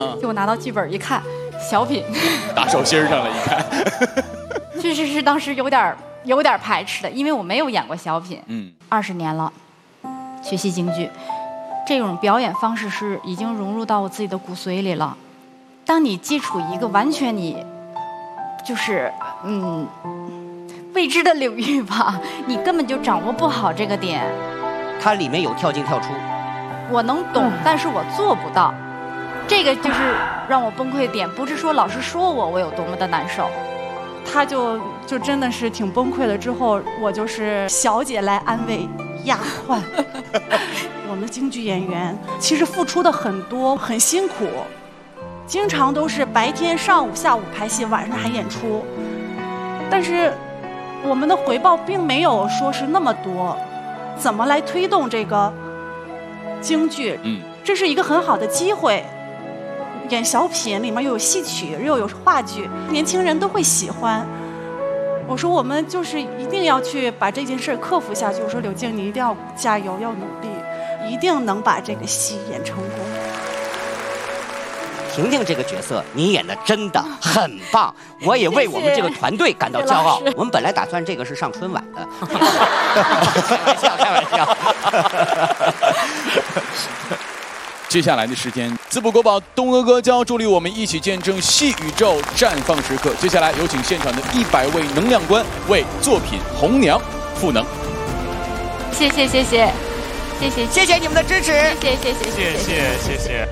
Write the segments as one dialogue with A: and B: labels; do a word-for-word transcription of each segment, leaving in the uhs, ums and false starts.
A: 结果拿到剧本一看，小品，
B: 打手心上了，一看，
A: 确实是当时有点有点排斥的，因为我没有演过小品，
B: 嗯，
A: 二十年了，学习京剧，这种表演方式是已经融入到我自己的骨髓里了。当你接触一个完全你就是嗯未知的领域吧，你根本就掌握不好这个点。
C: 它里面有跳进跳出，
A: 我能懂，嗯、但是我做不到。这个就是让我崩溃的点，不是说老师说我我有多么的难受，
D: 他就就真的是挺崩溃了。之后我就是小姐来安慰丫鬟。我们京剧演员其实付出的很多，很辛苦，经常都是白天上午下午排戏，晚上还演出，但是我们的回报并没有说是那么多。怎么来推动这个京剧？嗯，这是一个很好的机会。演小品里面又有戏曲，又有话剧，年轻人都会喜欢。我说我们就是一定要去把这件事克服下去。我说柳静，你一定要加油，要努力，一定能把这个戏演成功。
C: 婷婷这个角色你演的真的很棒，我也为我们这个团队感到骄傲。我们本来打算这个是上春晚的，开玩笑，开玩笑。
B: 接下来的时间，淄博国宝东阿阿胶助力我们一起见证戏宇宙绽放时刻。接下来有请现场的一百位能量官为作品《红娘》赋能。
A: 谢谢谢谢谢谢
C: 谢谢你们的支持，
A: 谢谢谢谢
E: 谢谢谢谢。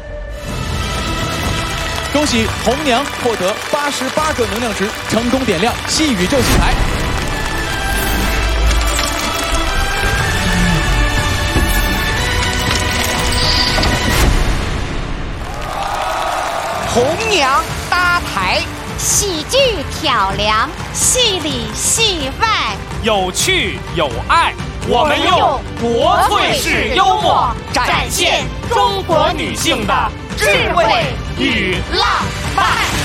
B: 恭喜红娘获得八十八个能量值，成功点亮戏宇宙戏台。
C: 红娘搭台，
F: 喜剧挑梁，戏里戏外，
E: 有趣有爱。我们用国粹式幽默展现中国女性的智慧与浪漫。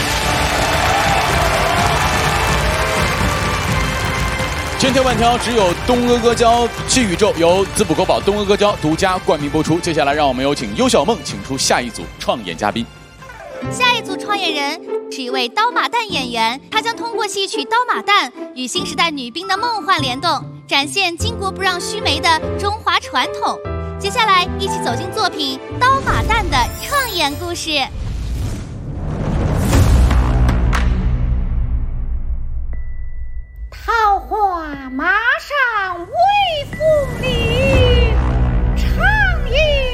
B: 千挑万挑，只有东阿阿胶戏宇宙由淄博国宝东阿阿胶独家冠名播出。接下来，让我们有请优小梦请出下一组创演嘉宾。
F: 下一组创演人是一位刀马旦演员，他将通过戏曲《刀马旦》与新时代女兵的梦幻联动，展现巾帼不让须眉的中华传统。接下来，一起走进作品《刀马旦》的创演故事。